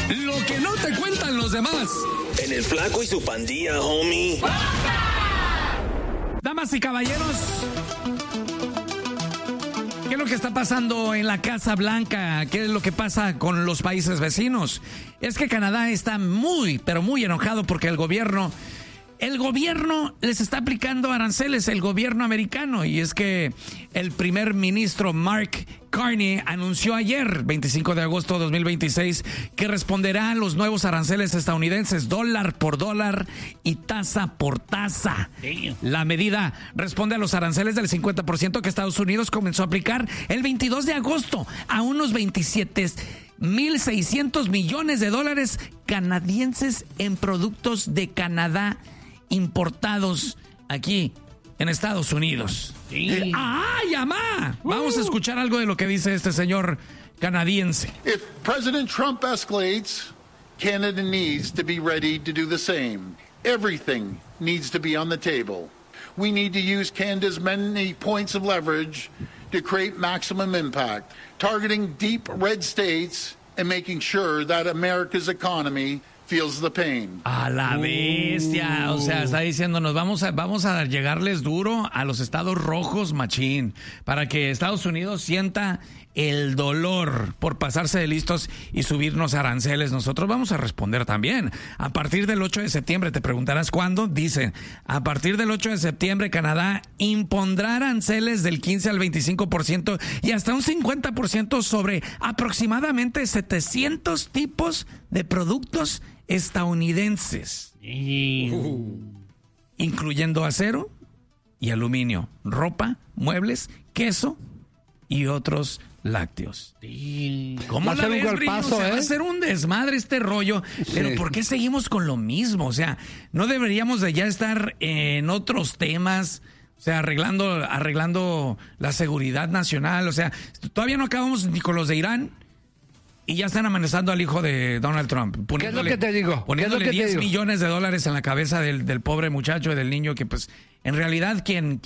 Lo que no te cuentan los demás. En el Flaco y su Pandilla, homie. Damas y caballeros, ¿qué es lo que está pasando en la Casa Blanca? ¿Qué es lo que pasa con los países vecinos? Es que Canadá está muy, pero muy enojado porque el gobierno les está aplicando aranceles, el gobierno americano. Y es que el primer ministro Mark Carney anunció ayer, 25 de agosto de 2026, que responderá a los nuevos aranceles estadounidenses, dólar por dólar y tasa por tasa. La medida responde a los aranceles del 50% que Estados Unidos comenzó a aplicar el 22 de agosto a unos 27.600 millones de dólares canadienses en productos de Canadá importados aquí en Estados Unidos. Sí. ¡Ay, amá! Vamos a escuchar algo de lo que dice este señor canadiense. If President Trump escalates, Canada needs to be ready to do the same. Everything needs to be on the table. We need to use Canada's many points of leverage to create maximum impact, targeting deep red states and making sure that America's economy feels the pain. A la bestia, o sea, está diciéndonos, vamos a llegarles duro a los estados rojos, machín, para que Estados Unidos sienta el dolor por pasarse de listos y subirnos aranceles. Nosotros vamos a responder también. A partir del 8 de septiembre, te preguntarás cuándo, dice, a partir del 8 de septiembre Canadá impondrá aranceles del 15 al 25% y hasta un 50% sobre aproximadamente 700 tipos de productos estadounidenses, incluyendo acero y aluminio, ropa, muebles, queso y otros lácteos. ¿Cómo la ves, Brillo? Va a ser un desmadre este rollo, pero ¿por qué seguimos con lo mismo? O sea, ¿no deberíamos de ya estar en otros temas? O sea, arreglando la seguridad nacional. O sea, todavía no acabamos ni con los de Irán y ya están amenazando al hijo de Donald Trump. ¿Qué es lo que te digo? Poniéndole 10 millones de dólares en la cabeza del pobre muchacho y del niño que, pues, en realidad quien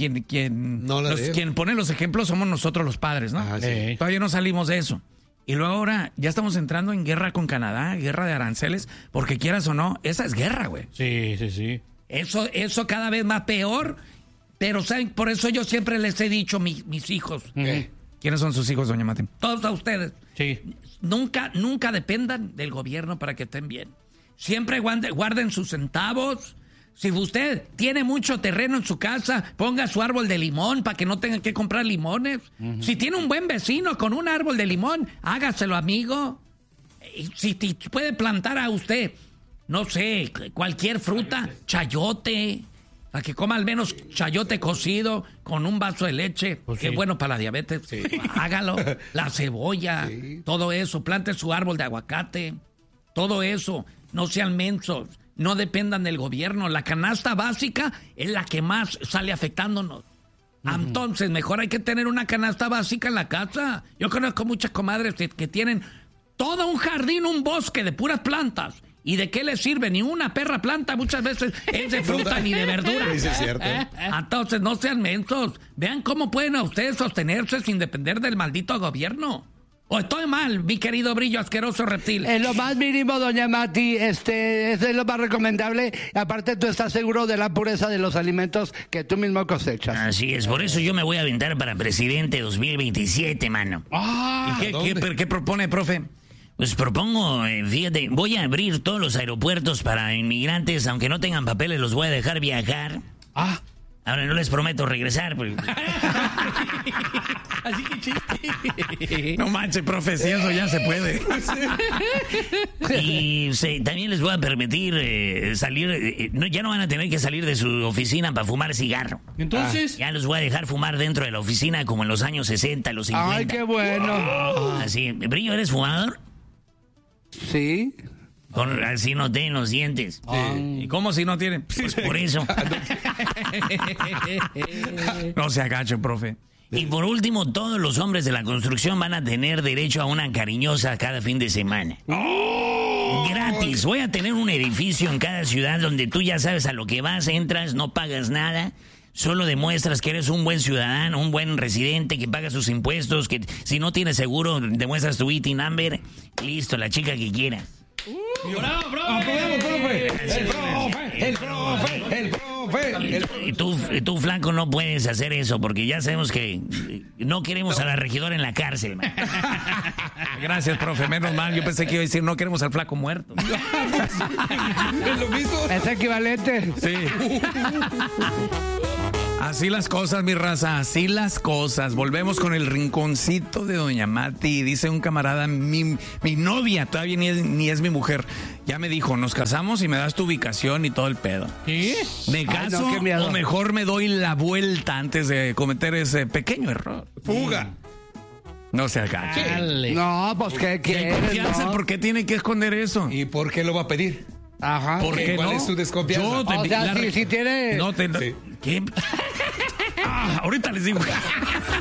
pone los ejemplos somos nosotros los padres, ¿no? Sí. Todavía no salimos de eso. Y luego ahora ya estamos entrando en guerra con Canadá, guerra de aranceles, porque quieras o no, esa es guerra, güey. Sí. Eso cada vez más peor, pero ¿saben? Por eso yo siempre les he dicho, mis hijos. ¿Quiénes son sus hijos, doña Mati? Todos a ustedes. Sí. Nunca dependan del gobierno para que estén bien. Siempre guarden sus centavos. Si usted tiene mucho terreno en su casa, ponga su árbol de limón para que no tenga que comprar limones. Si tiene un buen vecino con un árbol de limón, hágaselo amigo. Si puede plantar a usted, no sé, cualquier fruta, chayote, para que coma al menos chayote cocido con un vaso de leche, que es bueno para la diabetes. Sí. Hágalo. La cebolla, todo eso. Plante su árbol de aguacate. Todo eso. No sean mensos. No dependan del gobierno. La canasta básica es la que más sale afectándonos. Entonces, mejor hay que tener una canasta básica en la casa. Yo conozco muchas comadres que tienen todo un jardín, un bosque de puras plantas. ¿Y de qué les sirve? Ni una perra planta muchas veces es de fruta ni de verdura. Sí, es cierto. Entonces no sean mensos. Vean cómo pueden a ustedes sostenerse sin depender del maldito gobierno. ¿O estoy mal, mi querido Brillo, asqueroso reptil? En lo más mínimo, doña Mati, eso es lo más recomendable. Aparte, tú estás seguro de la pureza de los alimentos que tú mismo cosechas. Así es, por eso yo me voy a aventar para presidente 2027, mano. ¿Y qué propone, profe? Pues propongo, fíjate, voy a abrir todos los aeropuertos para inmigrantes, aunque no tengan papeles, los voy a dejar viajar. Ahora no les prometo regresar. Porque... Así que chiste. No manches, profe, si eso ya se puede. Y también les voy a permitir salir, ya no van a tener que salir de su oficina para fumar cigarro. Entonces, ya los voy a dejar fumar dentro de la oficina como en los años 60, los 50. ¡Ay, qué bueno! Así, Brillo, ¿eres fumador? Sí. Así noté en los dientes. ¿Y cómo si no tiene? Pues por eso. No se agache, profe. Y por último, todos los hombres de la construcción van a tener derecho a una cariñosa cada fin de semana. Gratis. Voy a tener un edificio en cada ciudad donde tú ya sabes a lo que vas, entras, no pagas nada. Solo demuestras que eres un buen ciudadano, un buen residente, que paga sus impuestos, que si no tienes seguro, demuestras tu IT number. Listo, la chica que quieras. ¡Bravo, Y tú, flaco, no puedes hacer eso porque ya sabemos que no queremos a la regidora en la cárcel, man. Gracias, profe. Menos mal. Yo pensé que iba a decir no queremos al flaco muerto. ¿Es lo mismo? Es equivalente. Sí. Así las cosas, mi raza, así las cosas. Volvemos con el rinconcito de Doña Mati. Dice un camarada, mi novia, todavía ni es mi mujer. Ya me dijo, nos casamos y me das tu ubicación y todo el pedo. ¿Sí? ¿Me caso o mejor me doy la vuelta antes de cometer ese pequeño error? Fuga. No se agache. No, pues ¿qué quieres? Confianza, No. ¿por qué tiene que esconder eso? ¿Y por qué lo va a pedir? Ajá. ¿Por qué ¿Cuál no? es tu desconfianza? Yo te O sea, la- si tiene... No te... Sí. ¿Qué? Ahorita les digo.